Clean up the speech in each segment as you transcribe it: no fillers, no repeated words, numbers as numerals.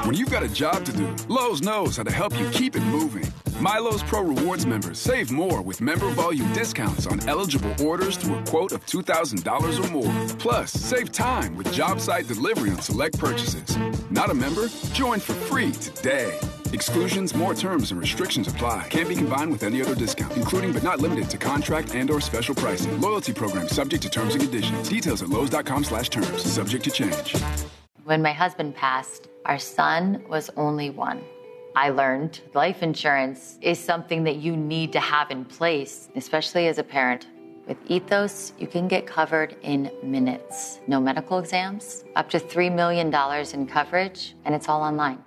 When you've got a job to do, Lowe's knows how to help you keep it moving. MyLowe's Pro Rewards members save more with member volume discounts on eligible orders through a quote of $2,000 or more. Plus, save time with job site delivery on select purchases. Not a member? Join for free today. Exclusions, more terms, and restrictions apply. Can't be combined with any other discount, including but not limited to contract and/or special pricing. Loyalty program subject to terms and conditions. Details at lowes.com/terms. Subject to change. When my husband passed, our son was only one. I learned life insurance is something that you need to have in place, especially as a parent. With Ethos, you can get covered in minutes. No medical exams, up to $3 million in coverage, and it's all online.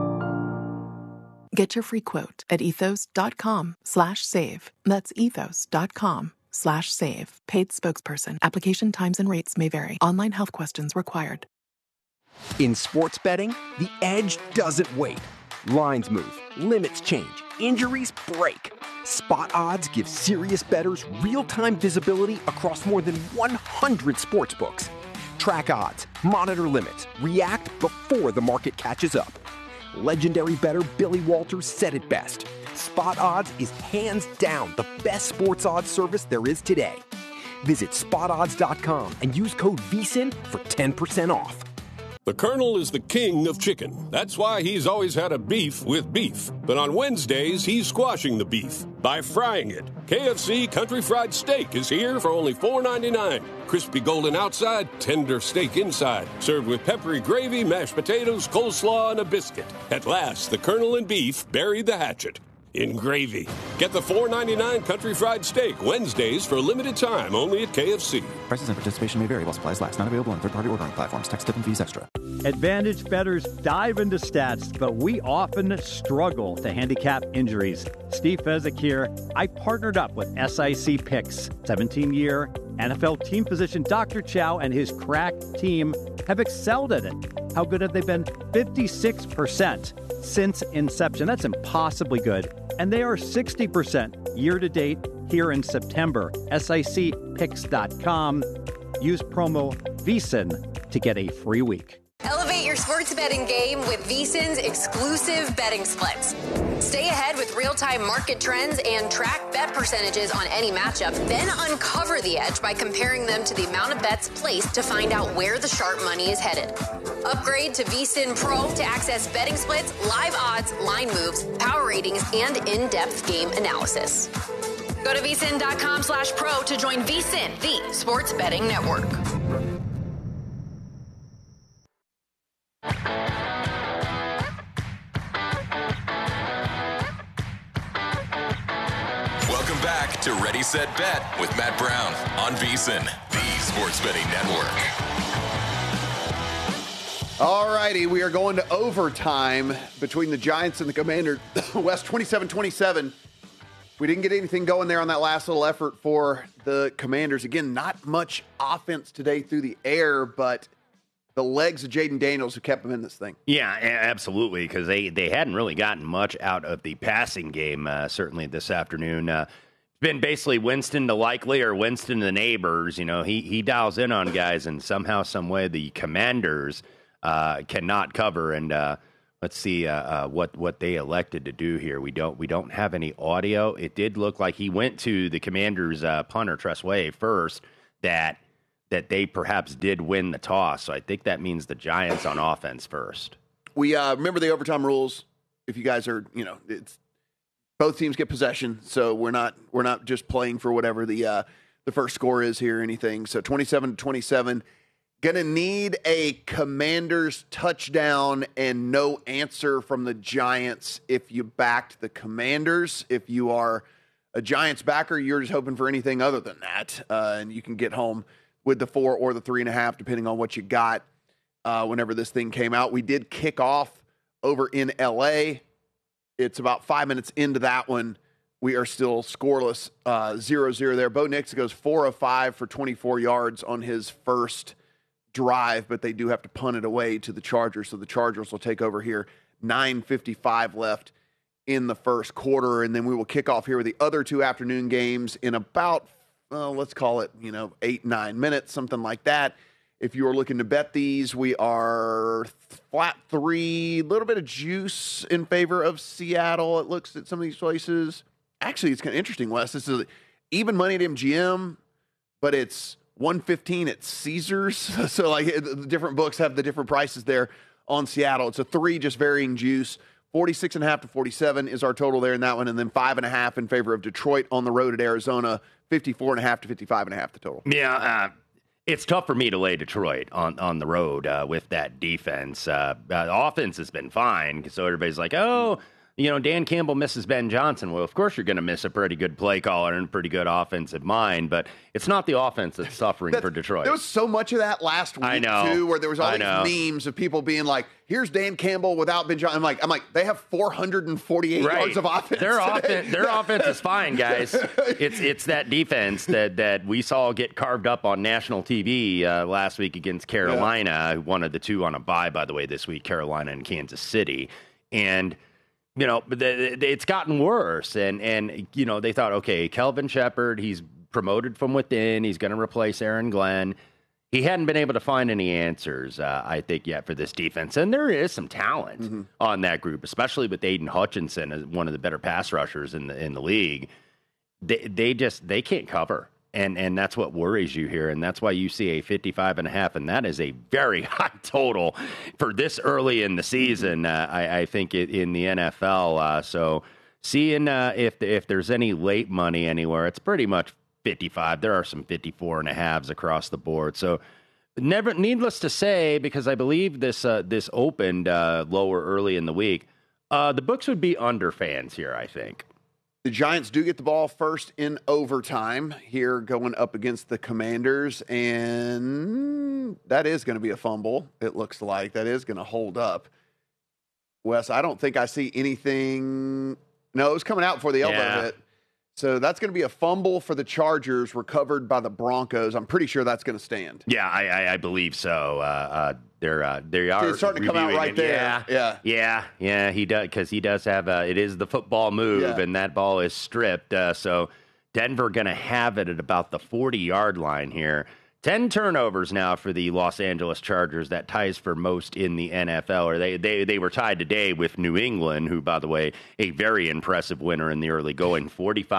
Get your free quote at ethos.com/save. That's ethos.com/save. Paid spokesperson. Application times and rates may vary. Online health questions required. In sports betting, the edge doesn't wait. Lines move, limits change, injuries break. Spot Odds gives serious bettors real-time visibility across more than 100 sportsbooks. Track odds, monitor limits, react before the market catches up. Legendary bettor Billy Walters said it best. Spot Odds is hands down the best sports odds service there is today. Visit spotodds.com and use code VSIN for 10% off. The Colonel is the king of chicken. That's why he's always had a beef with beef. But on Wednesdays, he's squashing the beef by frying it. KFC Country Fried Steak is here for only $4.99. Crispy golden outside, tender steak inside. Served with peppery gravy, mashed potatoes, coleslaw, and a biscuit. At last, the Colonel and beef buried the hatchet in gravy. Get the $4.99 Country Fried Steak Wednesdays for a limited time only at KFC. Prices and participation may vary while supplies last. Not available on third-party ordering platforms. Tax, tip, and fees extra. Advantage bettors dive into stats, but we often struggle to handicap injuries. Steve Fezzik here. I partnered up with SIC Picks. 17-year NFL team physician Dr. Chow and his crack team have excelled at it. How good have they been? 56% since inception. That's impossibly good. And they are 60% year-to-date here in September. SICPicks.com. Use promo VSIN to get a free week. Elevate your sports betting game with VSiN's exclusive betting splits. Stay ahead with real-time market trends and track bet percentages on any matchup. Then uncover the edge by comparing them to the amount of bets placed to find out where the sharp money is headed. Upgrade to VSiN Pro to access betting splits, live odds, line moves, power ratings, and in-depth game analysis. Go to VSiN.com/pro to join VSiN, the sports betting network. Welcome back to Ready, Set, Bet with Matt Brown on VSiN, the sports betting network. All righty, we are going to overtime between the Giants and the Commanders. West 27-27. We didn't get anything going there on that last little effort for the Commanders. Again, not much offense today through the air, but the legs of Jaden Daniels have kept them in this thing. Yeah, absolutely, because they hadn't really gotten much out of the passing game, certainly this afternoon. It's been basically Winston to Likely or Winston to the neighbors. You know, he dials in on guys, and somehow, some way, the Commanders cannot cover. And let's see what they elected to do here. We don't have any audio. It did look like he went to the Commanders punter Tressway first. That they perhaps did win the toss. So I think that means the Giants on offense first. We remember the overtime rules. If you guys are, it's both teams get possession, so we're not just playing for whatever the first score is here or anything. So 27-27. Gonna need a Commanders touchdown and no answer from the Giants if you backed the Commanders. If you are a Giants backer, you're just hoping for anything other than that, and you can get home with the 4 or the 3.5, depending on what you got whenever this thing came out. We did kick off over in L.A. It's about 5 minutes into that one. We are still scoreless, 0-0 there. Bo Nix goes 4 of 5 for 24 yards on his first drive, but they do have to punt it away to the Chargers, so the Chargers will take over here. 9:55 left in the first quarter, and then we will kick off here with the other two afternoon games in about let's call it, 8-9 minutes, something like that. If you are looking to bet these, we are flat 3, a little bit of juice in favor of Seattle. It looks at some of these places. Actually, it's kind of interesting, Wes. This is even money at MGM, but it's 115 at Caesars. So, like, the different books have the different prices there on Seattle. It's a 3, just varying juice. 46.5 to 47 is our total there in that one, and then 5.5 in favor of Detroit on the road at Arizona. 54.5 to 55.5 the total. Yeah, it's tough for me to lay Detroit on the road with that defense. The offense has been fine, so everybody's like, oh, Dan Campbell misses Ben Johnson. Well, of course you're going to miss a pretty good play caller and a pretty good offensive mind, but it's not the offense that's suffering for Detroit. There was so much of that last week, too, where there was all these memes of people being like, here's Dan Campbell without Ben Johnson. I'm like, they have 448 yards of offense. Their offense is fine, guys. It's that defense that we saw get carved up on national TV last week against Carolina, who wanted the 2 on a bye, by the way, this week, Carolina and Kansas City. And but it's gotten worse. And they thought, okay, Kelvin Shepard, he's promoted from within. He's going to replace Aaron Glenn. He hadn't been able to find any answers, I think, yet for this defense. And there is some talent on that group, especially with Aiden Hutchinson as one of the better pass rushers in the league. They can't cover. And that's what worries you here. And that's why you see a 55.5. And that is a very high total for this early in the season, I think, in the NFL. So seeing if there's any late money anywhere, it's pretty much 55. There are some 54.5s across the board. So needless to say, because I believe this opened lower early in the week, the books would be under fans here, I think. The Giants do get the ball first in overtime here going up against the Commanders, and that is going to be a fumble, it looks like. That is going to hold up. Wes, I don't think I see anything. No, it was coming out before the elbow hit. So that's going to be a fumble for the Chargers, recovered by the Broncos. I'm pretty sure that's going to stand. Yeah, I believe so. They are. It's starting to come out right there. Yeah. He does, because he does have it is the football move, and that ball is stripped. So Denver going to have it at about the 40-yard line here. 10 turnovers now for the Los Angeles Chargers. That ties for most in the NFL. Or they were tied today with New England, who, by the way, a very impressive winner in the early going,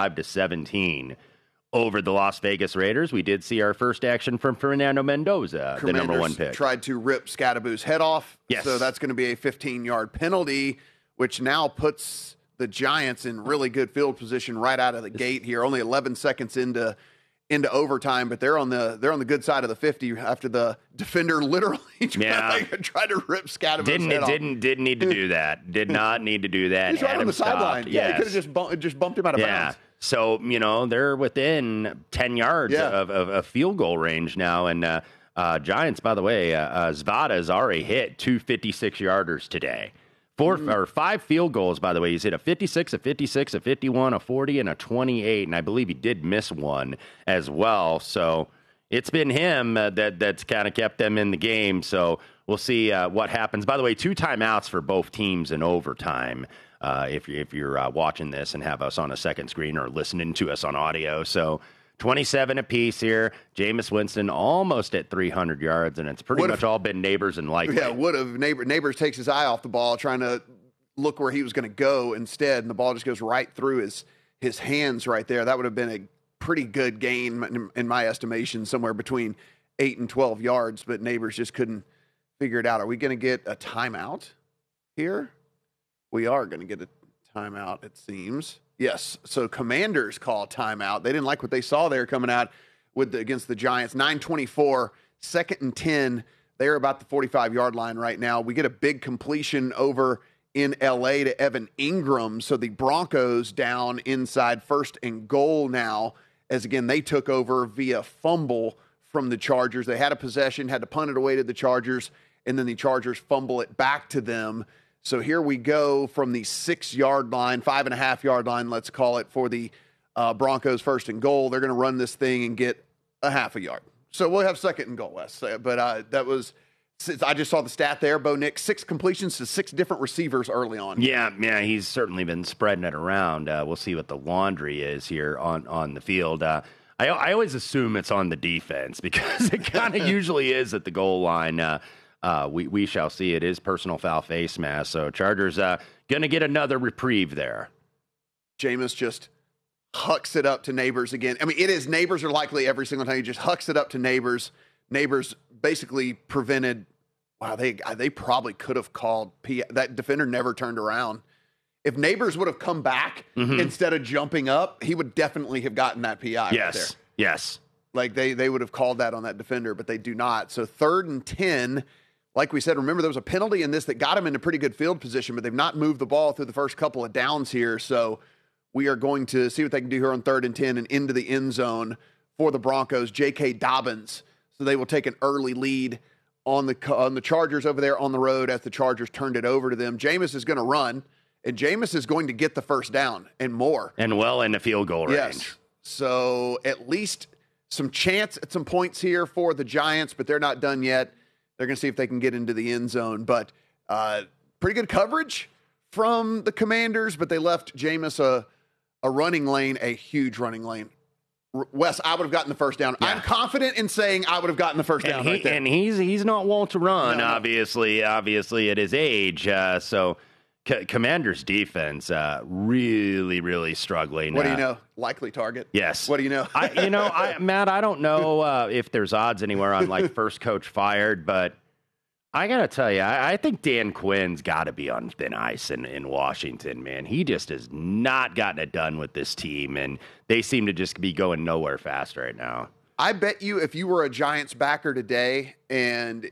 45-17 over the Las Vegas Raiders. We did see our first action from Fernando Mendoza, the number 1 pick. Tried to rip Scadaboo's head off. Yes. So that's going to be a 15-yard penalty, which now puts the Giants in really good field position right out of the gate here. Only 11 seconds into overtime, but they're on the good side of the 50 after the defender literally tried to rip Scadaboo's head off. Didn't need to do that. Did not need to do that. He's right on the sideline. Yeah, he could have just bumped him out of bounds. So, they're within 10 yards of field goal range now. And Giants, by the way, Zvada has already hit 2 56-yarders today. 5 field goals, by the way. He's hit a 56, a 56, a 51, a 40, and a 28. And I believe he did miss one as well. So it's been him that's kind of kept them in the game. So we'll see what happens. By the way, 2 timeouts for both teams in overtime. If you're watching this and have us on a second screen or listening to us on audio. So 27 apiece here. Jameis Winston almost at 300 yards, and it's pretty much all been Neighbors and Likely. Yeah, would have. Neighbors takes his eye off the ball, trying to look where he was going to go instead, and the ball just goes right through his hands right there. That would have been a pretty good gain, in my estimation, somewhere between 8 and 12 yards, but Neighbors just couldn't figure it out. Are we going to get a timeout here? We are going to get a timeout, it seems. Yes, so Commanders call timeout. They didn't like what they saw there coming out against the Giants. 9:24, 2nd and 10. They're about the 45-yard line right now. We get a big completion over in L.A. to Evan Ingram. So the Broncos down inside 1st and goal now, as again, they took over via fumble from the Chargers. They had a possession, had to punt it away to the Chargers, and then the Chargers fumble it back to them. So here we go from the 6-yard line, 5.5-yard line, let's call it, for the Broncos 1st and goal. They're going to run this thing and get a half a yard. So we'll have 2nd and goal, Wes. But that was, I just saw the stat there, Bo Nix, 6 completions to 6 different receivers early on. Yeah, he's certainly been spreading it around. We'll see what the laundry is here on the field. I always assume it's on the defense because it kind of usually is at the goal line. We shall see. It is personal foul face mask. So Chargers going to get another reprieve there. Jameis just hucks it up to Neighbors again. I mean, it is Neighbors are likely every single time. He just hucks it up to Neighbors. Neighbors basically prevented. Wow, they probably could have called that defender never turned around. If Neighbors would have come back instead of jumping up, he would definitely have gotten that PI. Yes, right there. yes. Like they would have called that on that defender, but they do not. So 3rd and 10, like we said, remember there was a penalty in this that got him into pretty good field position, but they've not moved the ball through the first couple of downs here. So we are going to see what they can do here on 3rd and 10 and into the end zone for the Broncos. J.K. Dobbins. So they will take an early lead on the Chargers over there on the road as the Chargers turned it over to them. Jameis is going to run, and Jameis is going to get the first down and more. And well in the field goal range. Yes. So at least some chance at some points here for the Giants, but they're not done yet. They're going to see if they can get into the end zone. But pretty good coverage from the Commanders, but they left Jameis a running lane, a huge running lane. Wes, I would have gotten the first down. Yeah. I'm confident in saying I would have gotten the first down right there. And he's not one to run, no. obviously at his age. So Commanders defense really, really struggling. What do you know? Likely target. Yes. What do you know? Matt, I don't know if there's odds anywhere on like first coach fired, but I got to tell you, I think Dan Quinn's got to be on thin ice in Washington, man. He just has not gotten it done with this team, and they seem to just be going nowhere fast right now. I bet you if you were a Giants backer today and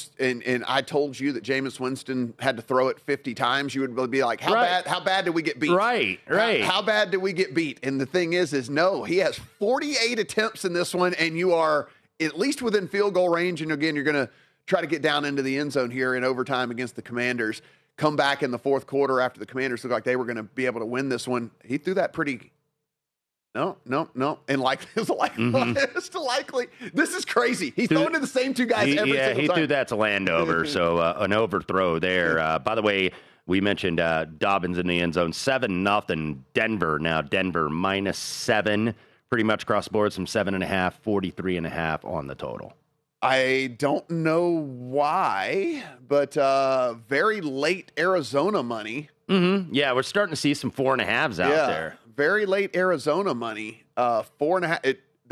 I told you that Jameis Winston had to throw it 50 times, you would be like, how bad did we get beat? Right. How bad did we get beat? And the thing is no, he has 48 attempts in this one, and you are at least within field goal range. And again, you're going to try to get down into the end zone here in overtime against the Commanders. Come back in the fourth quarter after the Commanders looked like they were going to be able to win this one. He threw that pretty. No. And it's likely. This is crazy. He's throwing to the same two guys every single time. He threw that to Landover, so an overthrow there. By the way, we mentioned Dobbins in the end zone, 7-0 Denver. Now Denver -7, pretty much across the board, some 7.5, 43.5 on the total. I don't know why, but very late Arizona money. Mm-hmm. Yeah, we're starting to see some 4.5s out there. Very late Arizona money. 4.5.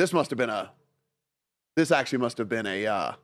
This actually must have been a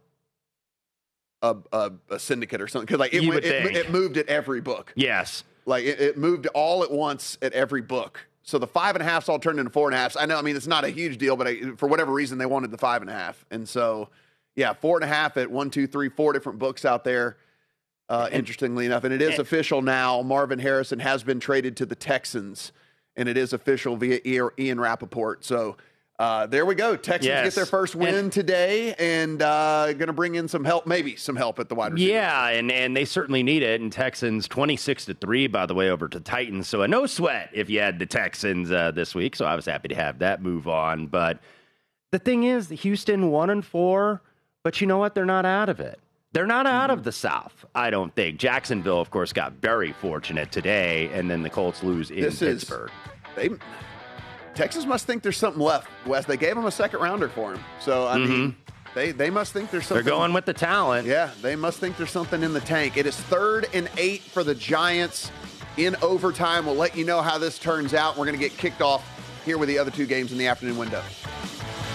syndicate or something, because it moved at every book. Yes, like it moved all at once at every book. So the 5.5s all turned into 4.5s. I know. I mean, it's not a huge deal, but for whatever reason, they wanted the 5.5, and so. Yeah, 4.5 at 1, 2, 3, 4 different books out there. Interestingly enough, and it is official now. Marvin Harrison has been traded to the Texans, and it is official via Ian Rappaport. So there we go. Texans get their first win today, and going to bring in some help, maybe some help at the wide receiver. Yeah, and they certainly need it. And Texans 26-3, by the way, over to Titans. So a no sweat if you had the Texans this week. So I was happy to have that move on. But the thing is, Houston 1-4. But you know what? They're not out of it. They're not out of the South, I don't think. Jacksonville, of course, got very fortunate today, and then the Colts lose in Pittsburgh. Texas must think there's something left, Wes. They gave him a second-rounder for him. So, I mean, they must think there's something. They're going with the talent. Yeah, they must think there's something in the tank. It is 3rd and 8 for the Giants in overtime. We'll let you know how this turns out. We're going to get kicked off here with the other two games in the afternoon window.